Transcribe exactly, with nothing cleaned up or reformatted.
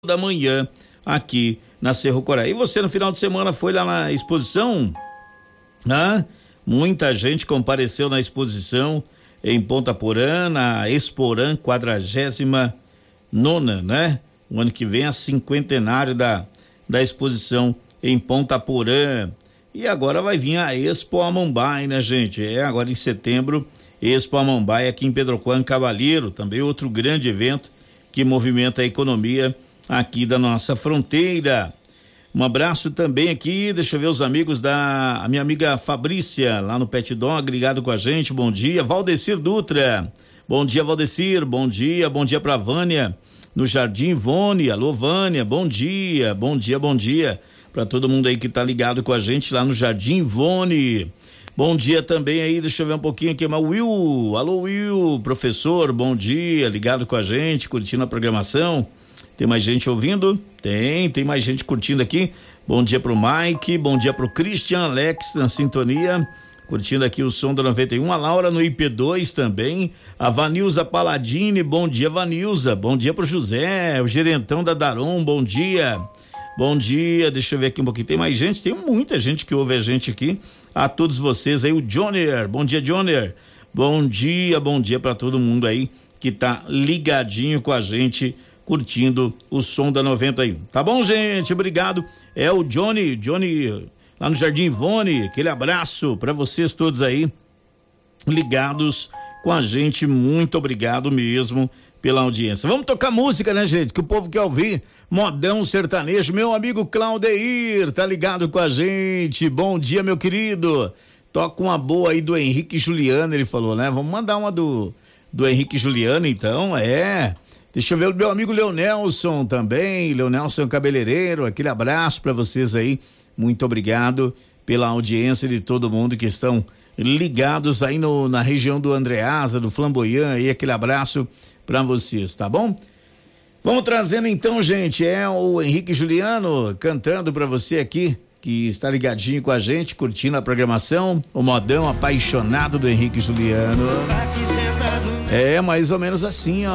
da manhã aqui na Cerro Corá. E você no final de semana foi lá na exposição? Ah, muita gente compareceu na exposição em Ponta Porã, na Exporã quadragésima nona, né? O ano que vem é cinquentenário da, da exposição em Ponta Porã. E agora vai vir a Expo Amambai, né, gente? É agora em setembro, Expo Amambai aqui em Pedro Juan Cavalheiro, também outro grande evento que movimenta a economia aqui da nossa fronteira. Um abraço também aqui, deixa eu ver os amigos da a minha amiga Fabrícia, lá no Pet Dog, ligado com a gente, bom dia. Valdecir Dutra, bom dia Valdecir, bom dia, bom dia pra Vânia, no Jardim Ivone, alô Vânia, bom dia, bom dia, bom dia, pra todo mundo aí que tá ligado com a gente lá no Jardim Ivone. Bom dia também aí, deixa eu ver um pouquinho aqui, mas Will, alô Will, professor, bom dia, ligado com a gente, curtindo a programação. Tem mais gente ouvindo? Tem, tem mais gente curtindo aqui. Bom dia pro Mike, bom dia pro Christian Alex na sintonia, curtindo aqui o som da noventa e um, a Laura no I P dois também, a Vanilza Paladini, bom dia Vanilza, bom dia pro José, o gerentão da Daron, bom dia, bom dia, deixa eu ver aqui um pouquinho, tem mais gente, tem muita gente que ouve a gente aqui, a todos vocês aí, o Johnner, bom dia Johnner, bom dia, bom dia pra todo mundo aí que tá ligadinho com a gente, curtindo o som da noventa e um. Tá bom, gente? Obrigado. É o Johnny, Johnny lá no Jardim Ivone. Aquele abraço para vocês todos aí ligados com a gente. Muito obrigado mesmo pela audiência. Vamos tocar música, né, gente? Que o povo quer ouvir. Modão sertanejo. Meu amigo Claudeir tá ligado com a gente. Bom dia, meu querido. Toca uma boa aí do Henrique Juliano, ele falou, né? Vamos mandar uma do do Henrique Juliano, então, é. Deixa eu ver o meu amigo Leonelson também, Leonelson cabeleireiro, aquele abraço para vocês aí, muito obrigado pela audiência de todo mundo que estão ligados aí no, na região do Andreasa, do Flamboyant, aí aquele abraço para vocês, tá bom? Vamos trazendo então, gente, é o Henrique Juliano cantando para você aqui, que está ligadinho com a gente, curtindo a programação, o modão apaixonado do Henrique Juliano. É mais ou menos assim, ó.